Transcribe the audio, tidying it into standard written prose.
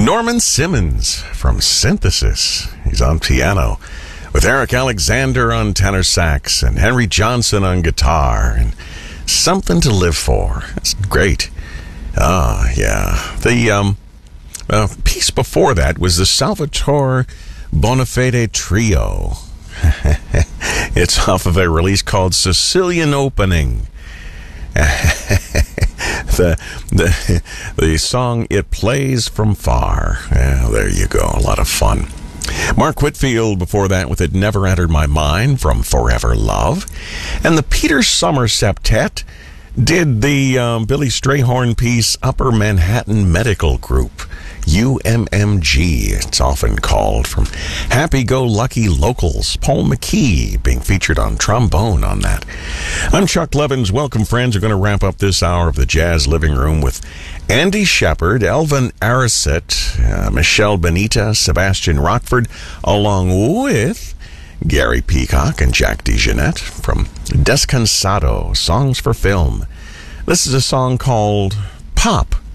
Norman Simmons from Synthesis. He's on piano with Eric Alexander on tenor sax and Henry Johnson on guitar. And Something to Live For. That's great. Yeah. The piece before that was the Salvatore Bonafede Trio. It's off of a release called Sicilian Opening. The song It Plays From Far. Yeah, there you go. A lot of fun. Mark Whitfield before that with It Never Entered My Mind from Forever Love. And the Peter Sommer Septet did the Billy Strayhorn piece Upper Manhattan Medical Group, UMMG, it's often called, from Happy Go Lucky Locals. Paul McKee being featured on trombone on that. I'm Chuck Levins. Welcome, friends. We're going to wrap up this hour of the Jazz Living Room with Andy Shepard, Elvin Aricet, Michelle Benita, Sebastian Rockford, along with Gary Peacock and Jack DeJohnette from Descansado, Songs for Film. This is a song called Pop.